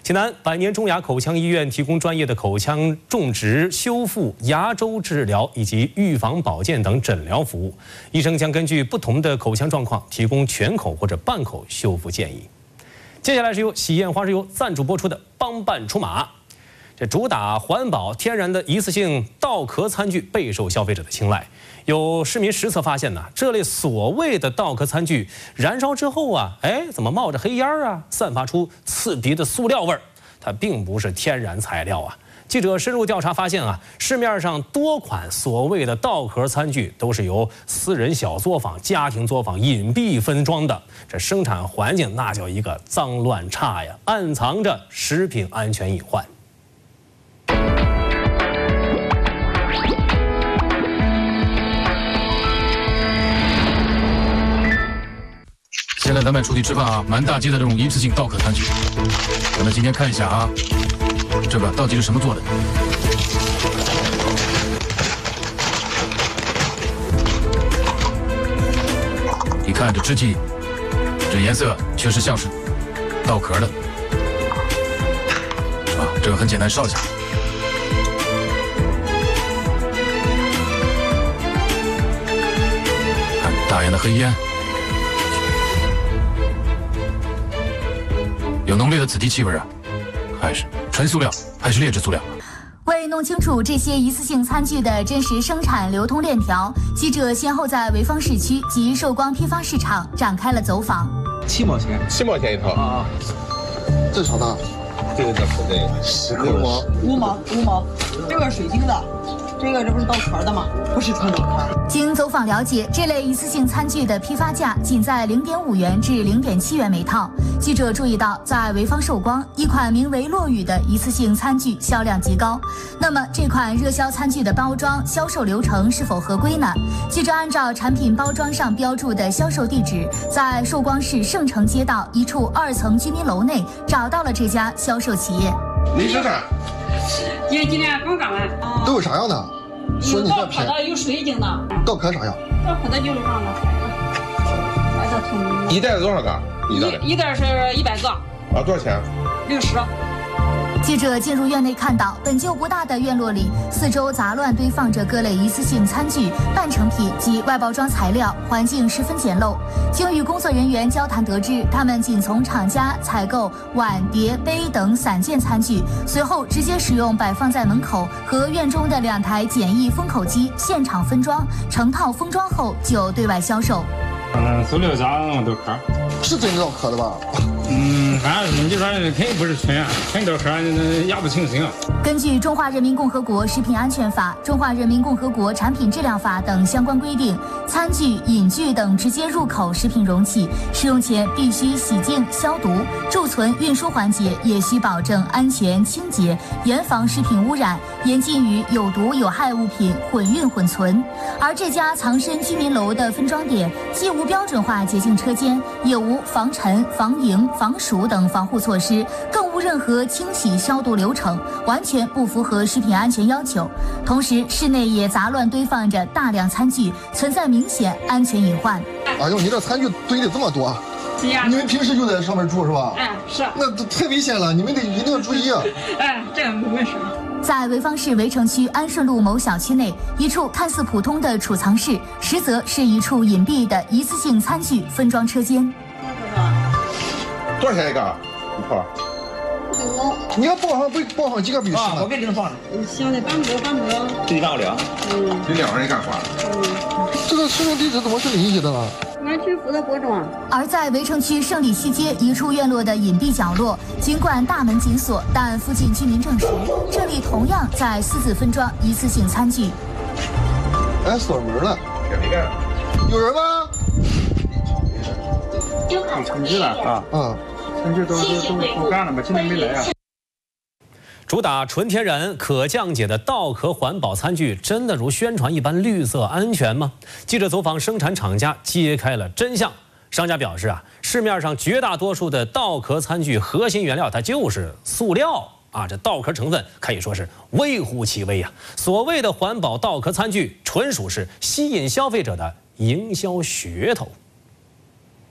济南百年中雅口腔医院提供专业的口腔种植、修复、牙周治疗以及预防保健等诊疗服务。医生将根据不同的口腔状况，提供全口或者半口修复建议。接下来是由喜宴花石油赞助播出的“帮办出马”。这主打环保、天然的一次性稻壳餐具备受消费者的青睐。有市民实测发现呢，这类所谓的稻壳餐具燃烧之后啊，怎么冒着黑烟啊，散发出刺鼻的塑料味儿？它并不是天然材料啊。记者深入调查发现啊，市面上多款所谓的稻壳餐具都是由私人小作坊、家庭作坊隐蔽分装的，这生产环境那叫一个脏乱差呀，暗藏着食品安全隐患。 现在咱们出去吃饭啊，满大街的这种一次性稻壳餐具，咱们今天看一下啊，这个到底是什么做的？你看这质地，这颜色确实像是稻壳的，是吧？这个很简单，烧一下。看大烟的黑烟。有浓烈的刺鼻气味啊，还是纯塑料，还是劣质塑料？ 为弄清楚这些一次性餐具的真实生产流通链条，记者先后在潍坊市区及寿光批发市场展开了走访。 7毛钱 ，7毛钱一套啊！ 这啥的？这个叫口袋，10克 5毛，这个水晶的。这不是稻壳的吗？不是纯稻壳。 经走访了解，这类一次性餐具的批发价仅在0.5元至0.7元每套。记者注意到，在潍坊寿光，一款名为“落雨”的一次性餐具销量极高。那么，这款热销餐具的包装、销售流程是否合规呢？记者按照产品包装上标注的销售地址，在寿光市盛城街道一处2层居民楼内找到了这家销售企业。 您是啥？ 因为今天刚干完。 都有啥样的？ 有稻壳的，有水晶的。 稻壳啥样？ 稻壳的就是这样的，白色透明。 一袋子多少个？ 一袋是100个。 啊，多少钱 ？60。 记者进入院内看到，本就不大的院落里，四周杂乱堆放着各类一次性餐具、半成品及外包装材料，环境十分简陋。经与工作人员交谈得知，他们仅从厂家采购碗、碟、杯等散件餐具，随后直接使用摆放在门口和院中的2台简易封口机现场分装，成套封装后就对外销售。 塑料加稻壳， 是真稻壳的吧？ 反正你就说肯定不是纯稻壳，压不清醒。 根据《中华人民共和国食品安全法》《中华人民共和国产品质量法》等相关规定，餐具、饮具等直接入口食品容器使用前必须洗净、消毒，贮存、运输环节也需保证安全清洁，严防食品污染，严禁与有毒有害物品混运混存。而这家藏身居民楼的分装点，既无标准化洁净车间，也无防尘、防蝇、防鼠等防护措施，更无任何清洗消毒流程，完全不符合食品安全要求。同时，室内也杂乱堆放着大量餐具，存在明显安全隐患。 哎呦，你这餐具堆的这么多，你们平时就在上面住是吧？ 是。 那太危险了，你们一定要注意啊！ 这样没事。 在潍坊市围城区安顺路某小区内，一处看似普通的储藏室，实则是一处隐蔽的一次性餐具分装车间。 多少钱一个？一块。你要包上几个必须我给你放上。 行的，半个。 这半个2。 你2个人干活？这个使用地址怎么是你写的呢？ 俺去负责包装。 而在围城区胜利西街一处院落的隐蔽角落，尽管大门紧锁，但附近居民证实，这里同样在私自分装一次性餐具。 锁门了，有人吗？ 成绩了啊！成绩都干了吧？今天没来啊。 主打纯天然、可降解的稻壳环保餐具，真的如宣传一般绿色安全吗？记者走访生产厂家，揭开了真相。商家表示啊，市面上绝大多数的稻壳餐具核心原料它就是塑料啊，这稻壳成分可以说是微乎其微啊。所谓的环保稻壳餐具，纯属是吸引消费者的营销噱头。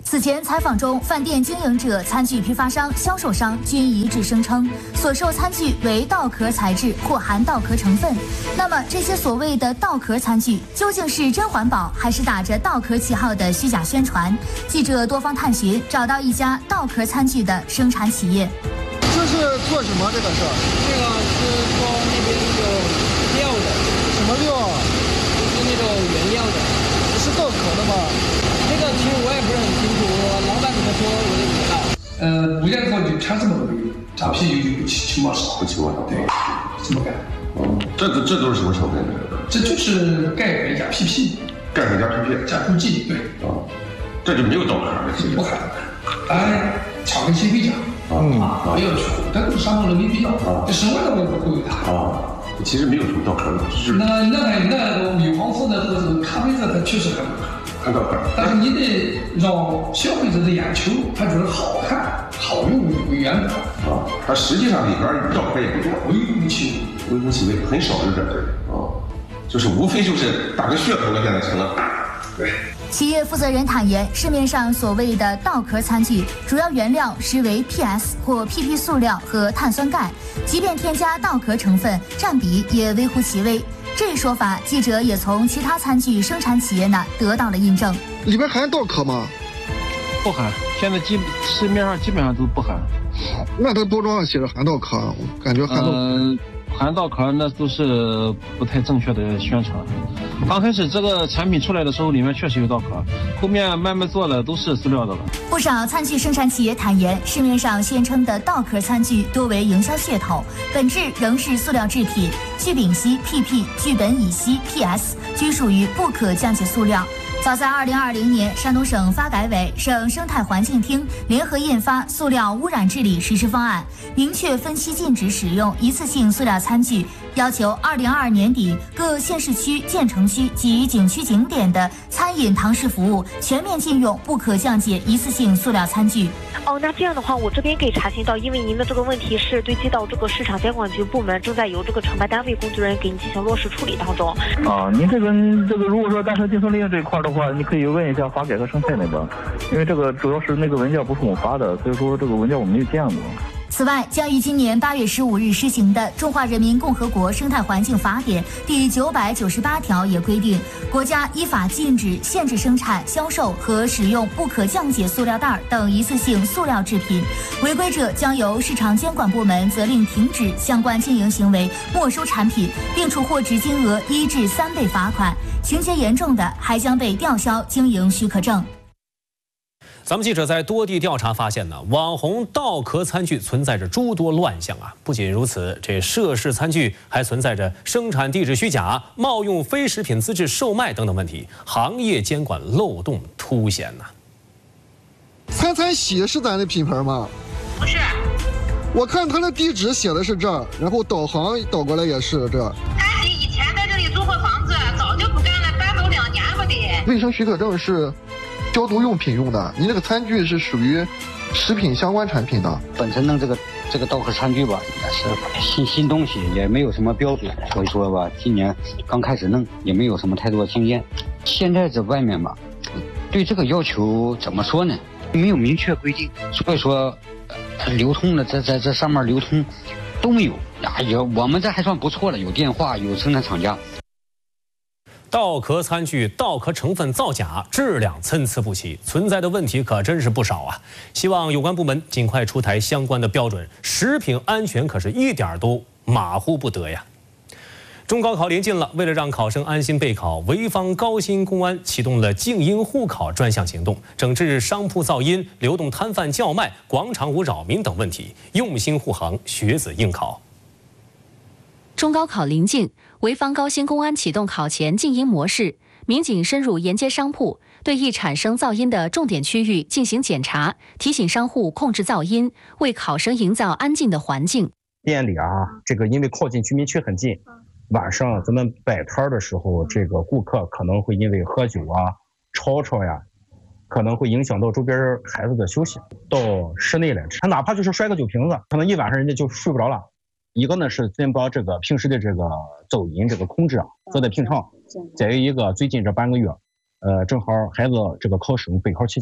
此前采访中，饭店经营者、餐具批发商、销售商均一致声称，所售餐具为稻壳材质或含稻壳成分。那么，这些所谓的稻壳餐具究竟是真环保，还是打着稻壳旗号的虚假宣传？记者多方探寻，找到一家稻壳餐具的生产企业。 这是做什么？这个是？ 这个是做那边那种料的。 什么料？ 就是那种原料的。 是稻壳的吗？ 这个其实我也不是很清楚，我老板怎么说我就不知道。 国家考就产这么多诈骗有7毛少，7毛少，对，这么干。 这都是什么成分？ 这就是钙镁加 PP， 钙镁加 PP 加助剂，对。 这就没有稻壳的， 不含。当然，巧克力可以加，没有去，但是上头人没必要。这室外的我不会有它。 其实没有什么稻壳的， 那种米黄色的这个咖啡色，它确实很稻壳， 但是你得让消费者的眼球，他觉得好看、好用为原则它实际上里边稻壳也不多， 微乎其微，很少有点就是无非就是打个噱头了，现在成了。对。 企业负责人坦言，市面上所谓的稻壳餐具，主要原料实为 PS 或 PP 塑料和碳酸钙，即便添加稻壳成分，占比也微乎其微。这一说法，记者也从其他餐具生产企业那得到了印证。 里边含稻壳吗？ 不含，现在市面上基本上都不含。 那它包装上写着含稻壳，我感觉含稻壳。 含稻壳那都是不太正确的宣传。刚开始这个产品出来的时候，里面确实有稻壳，后面慢慢做的都是塑料的了。 不少餐具生产企业坦言，市面上宣称的稻壳餐具多为营销噱头，本质仍是塑料制品，聚丙烯 PP、聚苯乙烯 PS 均属于不可降解塑料。早在2020年，山东省发改委、省生态环境厅联合印发《塑料污染治理实施方案》，明确分期禁止使用一次性塑料餐具，要求2022年底各县市区、县城区及景区景点的餐饮堂食服务全面禁用不可降解一次性塑料餐具。 那这样的话，我这边可以查询到，因为您的这个问题是堆积到这个市场监管局部门，正在由这个承办单位工作人员给您进行落实处理当中。 您这个如果说单车进村令这一块的话，你可以问一下发改和生态那边，因为这个主要是那个文件不是我发的，所以说这个文件我没有见过。 此外，将于今年8月15日施行的《中华人民共和国生态环境法典》第998条也规定，国家依法禁止、限制生产、销售和使用不可降解塑料袋等一次性塑料制品，违规者将由市场监管部门责令停止相关经营行为，没收产品，并处获执金额1至3倍罚款，情节严重的还将被吊销经营许可证。 咱们记者在多地调查发现呢，网红稻壳餐具存在着诸多乱象啊！不仅如此，这涉事餐具还存在着生产地址虚假、冒用非食品资质售卖等等问题，行业监管漏洞凸显呐。 餐喜是咱的品牌吗？ 不是。 我看他的地址写的是这儿，然后导航导过来也是这。 餐喜以前在这里租过房子，早就不干了，搬走2年了得。 卫生许可证是消毒用品用的，你这个餐具是属于食品相关产品的。 本身弄这个稻壳餐具吧，也是新东西，也没有什么标准，所以说吧，今年刚开始弄，也没有什么太多经验。现在这外面吧，对这个要求怎么说呢？没有明确规定，所以说，流通的在这上面流通都没有呀。我们这还算不错了，有电话，有生产厂家。 稻壳餐具稻壳成分造假，质量参差不齐，存在的问题可真是不少啊！希望有关部门尽快出台相关的标准，食品安全可是一点都马虎不得呀！中高考临近了，为了让考生安心备考，潍坊高新公安启动了静音护考专项行动，整治商铺噪音、流动摊贩叫卖、广场舞扰民等问题，用心护航学子应考。 中高考临近，潍坊高新公安启动考前静音模式，民警深入沿街商铺，对易产生噪音的重点区域进行检查，提醒商户控制噪音，为考生营造安静的环境。 店里这个因为靠近居民区很近，晚上咱们摆摊的时候，这个顾客可能会因为喝酒吵呀，可能会影响到周边孩子的休息，到室内来吃，他哪怕就是摔个酒瓶子，可能一晚上人家就睡不着了。一个呢是先把这个平时的这个噪音这个控制做得平常，再有一个最近这半个月，正好孩子这个考生备考期间，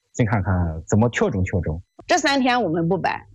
再看看怎么调整调整。 这3天我们不摆，